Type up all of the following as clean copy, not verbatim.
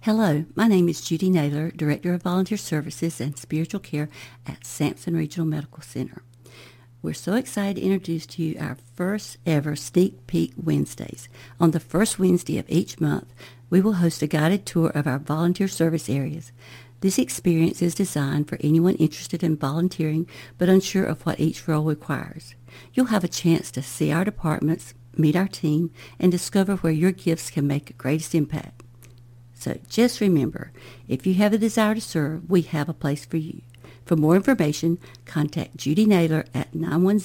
Hello, my name is Judy Naylor, Director of Volunteer Services and Spiritual Care at Sampson Regional Medical Center. We're so excited to introduce to you our first ever Sneak Peek Wednesdays. On the first Wednesday of each month, we will host a guided tour of our volunteer service areas. This experience is designed for anyone interested in volunteering but unsure of what each role requires. You'll have a chance to see our departments, meet our team, and discover where your gifts can make the greatest impact. So just remember, if you have a desire to serve, we have a place for you. For more information, contact Judy Naylor at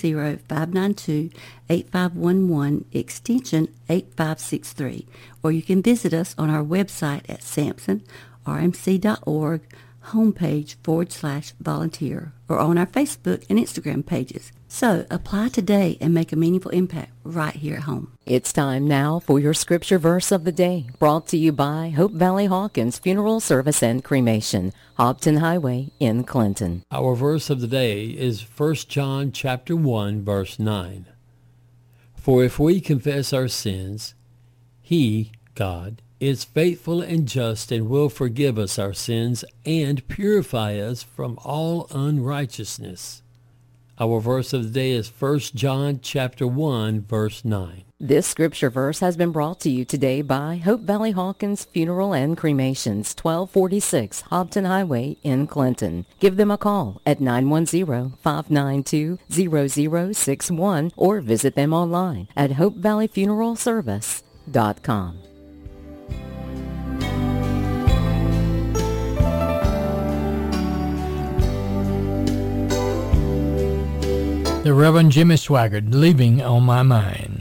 910-592-8511, extension 8563, or you can visit us on our website at sampsonrmc.org, homepage/volunteer, or on our Facebook and Instagram pages. So apply today and make a meaningful impact right here at home. It's time now for your scripture verse of the day, brought to you by Hope Valley Hawkins Funeral Service and Cremation, Hobton Highway in Clinton. Our verse of the day is 1 John chapter 1, verse 9. For if we confess our sins, He, God, is faithful and just and will forgive us our sins and purify us from all unrighteousness. Our verse of the day is 1 John chapter 1, verse 9. This scripture verse has been brought to you today by Hope Valley Hawkins Funeral and Cremations, 1246 Hobton Highway in Clinton. Give them a call at 910-592-0061 or visit them online at hopevalleyfuneralservice.com. The Reverend Jimmy Swaggart, Leaving on My Mind.